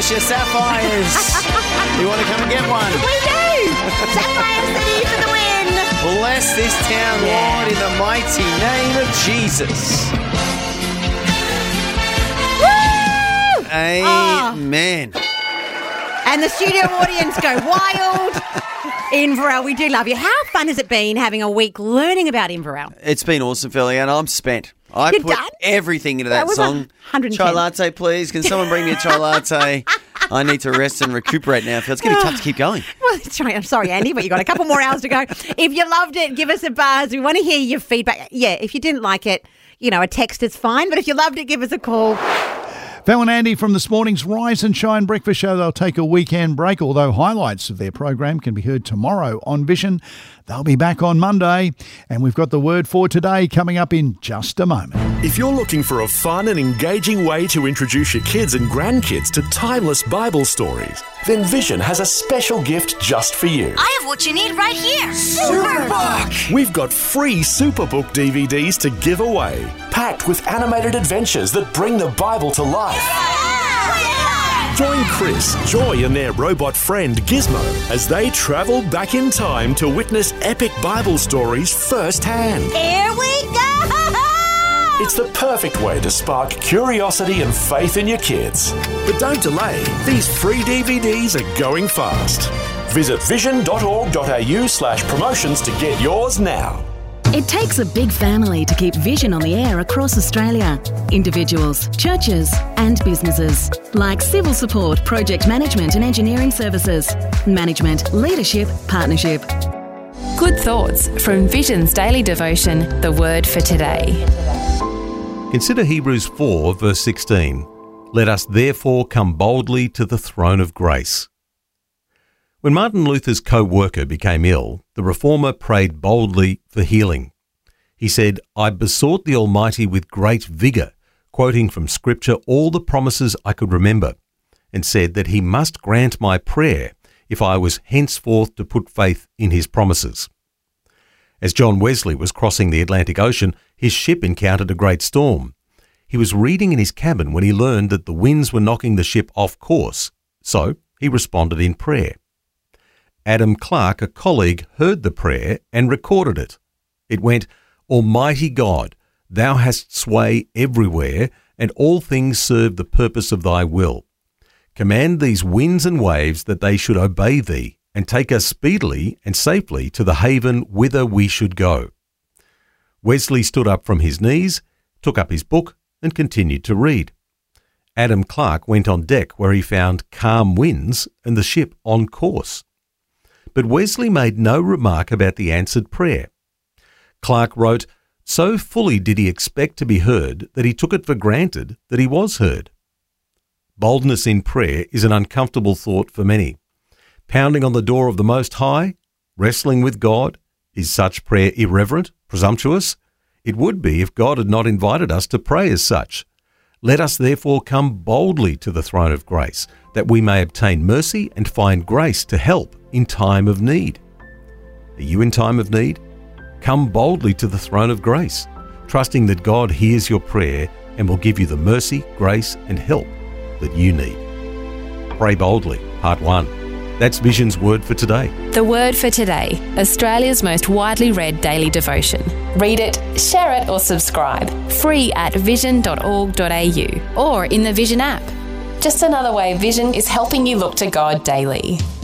your sapphires. You want to come and get one? We do! Sapphire City for the win! Bless this town, Lord, in the mighty name of Jesus. Woo! Amen. And the studio audience go wild. Inverell, we do love you. How fun has it been having a week learning about Inverell? It's been awesome, Philly, and I'm spent. I You're put done? everything into that was song. 110. Chai latte, please. Can someone bring me a chai latte? I need to rest and recuperate now, Phil. It's going to be tough to keep going. Well, I'm sorry, Andy, but you've got a couple more hours to go. If you loved it, give us a buzz. We want to hear your feedback. Yeah, if you didn't like it, a text is fine. But if you loved it, give us a call. Val and Andy from this morning's Rise and Shine Breakfast Show. They'll take a weekend break, although highlights of their program can be heard tomorrow on Vision. They'll be back on Monday, and we've got the word for today coming up in just a moment. If you're looking for a fun and engaging way to introduce your kids and grandkids to timeless Bible stories, then Vision has a special gift just for you. I have what you need right here. Superbook! We've got free Superbook DVDs to give away, packed with animated adventures that bring the Bible to life. Join Chris, Joy and their robot friend Gizmo as they travel back in time to witness epic Bible stories firsthand. Here we go! It's the perfect way to spark curiosity and faith in your kids. But don't delay. These free DVDs are going fast. Visit vision.org.au/promotions to get yours now. It takes a big family to keep Vision on the air across Australia. Individuals, churches and businesses. Like civil support, project management and engineering services. Management, leadership, partnership. Good thoughts from Vision's daily devotion, The Word for Today. Consider Hebrews 4 verse 16. Let us therefore come boldly to the throne of grace. When Martin Luther's co-worker became ill, the reformer prayed boldly for healing. He said, I besought the Almighty with great vigour, quoting from Scripture all the promises I could remember, and said that he must grant my prayer if I was henceforth to put faith in his promises. As John Wesley was crossing the Atlantic Ocean, his ship encountered a great storm. He was reading in his cabin when he learned that the winds were knocking the ship off course, so he responded in prayer. Adam Clark, a colleague, heard the prayer and recorded it. It went, Almighty God, thou hast sway everywhere, and all things serve the purpose of thy will. Command these winds and waves that they should obey thee, and take us speedily and safely to the haven whither we should go. Wesley stood up from his knees, took up his book, and continued to read. Adam Clark went on deck where he found calm winds and the ship on course. But Wesley made no remark about the answered prayer. Clark wrote, so fully did he expect to be heard that he took it for granted that he was heard. Boldness in prayer is an uncomfortable thought for many. Pounding on the door of the Most High, wrestling with God, is such prayer irreverent, presumptuous? It would be if God had not invited us to pray as such. Let us therefore come boldly to the throne of grace, that we may obtain mercy and find grace to help in time of need. Are you in time of need? Come boldly to the throne of grace, trusting that God hears your prayer and will give you the mercy, grace and help that you need. Pray boldly, Part 1. That's Vision's Word for Today. The Word for Today, Australia's most widely read daily devotion. Read it, share it or subscribe. Free at vision.org.au or in the Vision app. Just another way Vision is helping you look to God daily.